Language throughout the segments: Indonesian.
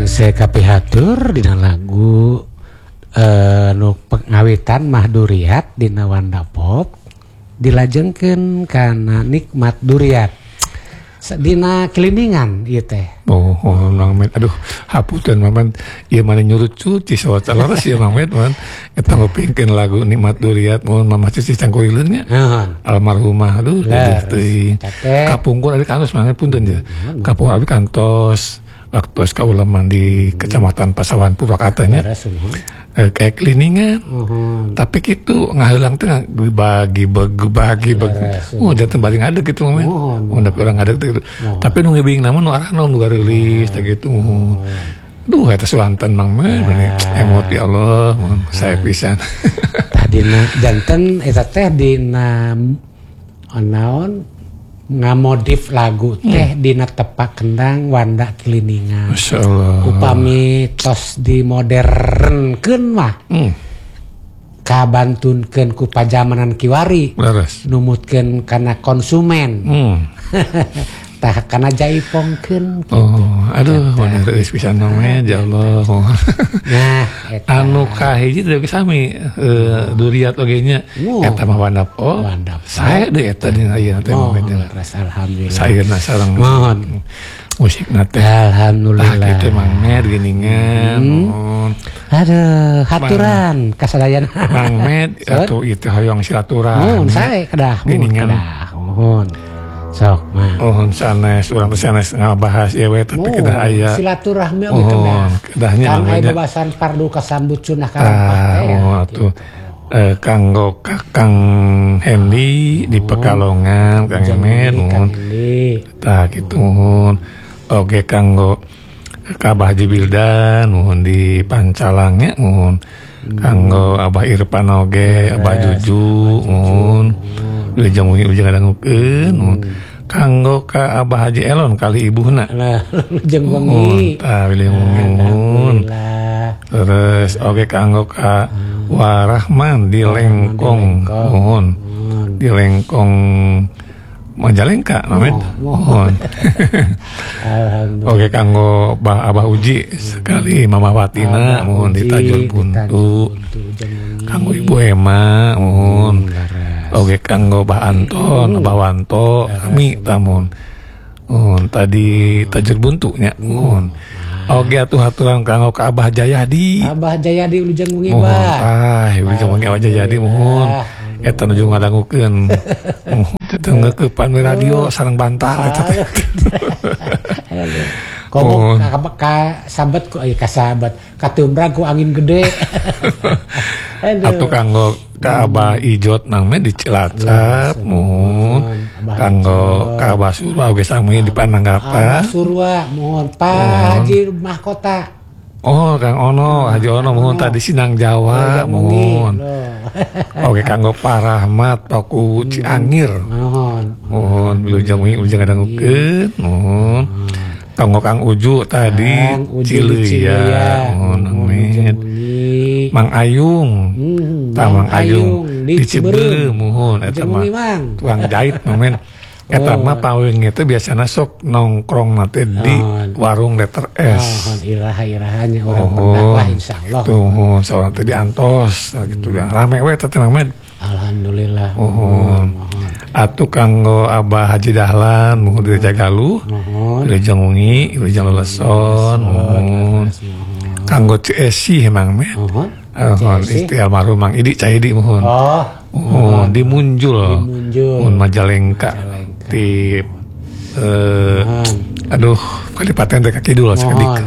Sengse kapihatur dina lagu nu pengawitan mah duriat dina Wanda Pop dilajengkeun kana nikmat duriat dina keliningan ieu teh. Oh, Mang Med, aduh, hapunten Maman, ieu mane nyurut cuci sawat laras ya Mang Med, man. Eta ngopingkeun lagu nikmat duriat mun Mama Cici cangkulileun nya. Almarhumah, aduh, teuing. Kapungkur ari kantos Mang Med punten ya. Kapungkur abi kantos waktu kaula di Kecamatan Pasawan Purwakarta nya. Kayak keliningan, tapi gitu ngahilang tuh bagi. Oh jatuh balik ngadeg gitu momen, udah orang ngadeg gitu. Tapi nunggu bingung namun nu arah nunggu rilis gitu. Duh eta suanten Mang Med, emoti Allah, saya pisan. Tadina janten eta teh dina naon ngamodif lagu teh dina tepak kendang Wanda Keliningan. Masya Allah. Upami tos dimodernkeun mah kabantunkeun ku pajamanan kiwari numutkeun kana konsumen tah kana jaipongkeun gitu. Aduh mana geus pisan Mang ya Allah. Nah anu kahiji teh sami duriat oge nya eta mah Wanda Pop. Sae deui eta dina ieu teh Mang. Alhamdulillah. Saeuna sareng musikna teh. Alhamdulillah. Kitu Mang Med geuningan. Aduh, haturan kasadayana. Mang Med atuh ieu teh hoyong silaturahmi. Sae kedah. Geuningan. Sok mah. Sanes urang teh sanes ngabahas ieu we tapi kedah aya silaturahmi oge kedah. Kedahnya kan aya bebasan pardu kasambut sunah atuh kanggo Kakang Hendy di Pekalongan Kang Emet tah kitu nuhun. Oge kanggo Kabah Haji Bildan nuhun di Pancalang nya nuhun. Kanggo Abah Irfan oge Abah Juju nuhun. Wilujeng ngadangukeun kanggo ka Abah Haji Elon kali ibuhna. Wilujeng wengi. Wilujeng wengi. Terus oge kanggo ka Warahman di Lengkong nuhun. Di Lengkong Majalengka Mamet. Nuhun. Oge kanggo Abah Uji sekali Mama Watina nuhun di Tajur Buntu. Kanggo Ibu Ema nuhun. Oge kanggo Bah Anton, Abah Wanto, kami tamun. Tadi Tajur Buntu nya. Oge atuh haturan kanggo ka Abah Jayadi. Abah Jayadi wilujeng wengi Bah. Wilujeng wengi Abah Jayadi mohon. Eta nuju ngadangukeun. Tetengeukeun radio sareng bantah eta teh. Komo ka sahabat ku ka sahabat katumbra ku angin gede. Atuh kanggo ka Abah Ijot Mang Med di Cilacap mohon. Kanggo ka Abah Surwa oge sami di Pananggapan. Abah Surwa mohon Pak Haji Mahkota. Kang Ono, Haji Ono mohon tadi Sinang Jawa mohon. Oke kanggo Pak Rahmat Paku Ciangir. Mohon wilujeng ngadangukeun mohon. Kanggo Kang Uju tadi Cileuya mohon amin. Mang Ayung. Mang Ayung di Ciberem mohon eta mah tukang jahit men. Eta mah pawing itu biasana sok nongkrong nanti di warung letter S. Iraha-irahanya orang berdakwah insyaallah. Tuh, soalnya tadi antos gitu ya. Rame we teh Mang Med. Alhamdulillah. Atuh kanggo Abah Haji Dahlan mohon di Jagaluh. Wilujeng wengi, wilujeng leleson mohon. Kanggo Ciesi Mang Med. Istri almarhum Mang Idi Caidi mohon. Di Munjul. Mohon Majalengka. Di aduh Kadipaten teh Kidul sakedik.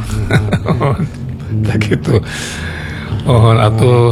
Gitu. Atuh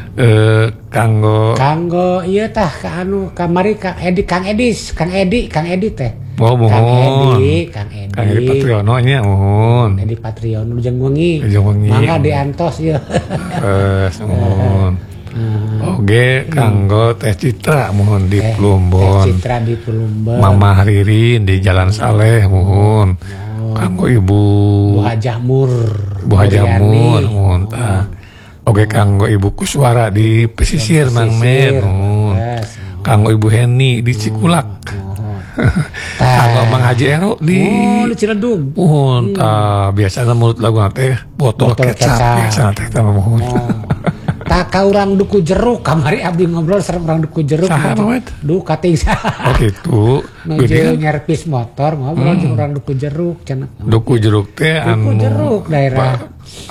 kanggo ieu tah ka anu kamari Kang Edi teh. Mohon. Kang Edi Patriono nya mohon. Edi Patriono jeung wengi. Mangga diantos ieu. Mohon. Oge kanggo Teh Citra mohon di Plumbon. Teh Citra di Plumbon. Mama Ririn di Jalan Saleh mohon. Kanggo Ibu Hajamur mohon tah. Oge kanggo Ibu Kuswara di Pesisir Mang Med mohon. Kanggo Ibu Heni di Cikulak. Kalau Mang Haji Ero di Ciledug. biasanya menurut lagu teh botol kecap biasa teh teh mohon. Taka urang duku jeruk kamari abdi ngobrol sareng urang duku jeruk. Duh kating saha. Oh gitu. Nuju nyerpis motor ngobrol jeung urang duku jeruk cenah. Duku jeruk teh Duku jeruk daerah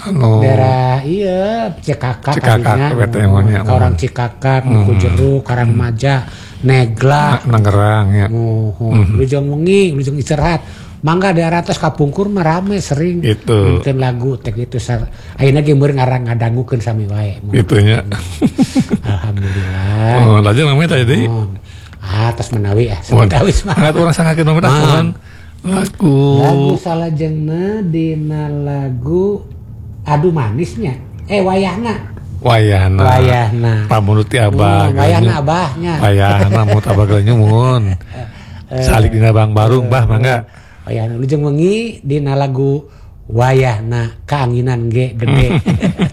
iya Cikakak katanya. Orang Cikakak duku jeruk Karangmaja Negla Nanggerang ya. Lujeng wengi lujeng istirahat mangga daerah atas kapungkur mah rame sering itu bikin lagu teh gitu ayeuna ge meureun ngarang ngadangukeun sami wae itunya. Alhamdulillah. Lajeng namanya tadi Tos menawi sawetawis mah ngat urang sangakeun nomor lagu salajengna dina lagu Adu Manisnya wayahna pamunuti abah wayahna abahnya wayahna mut abah geuleuh mun salik dina Bang Barung bah mangga wayahna lujeng wengi dina lagu wayahna kaanginan ge gede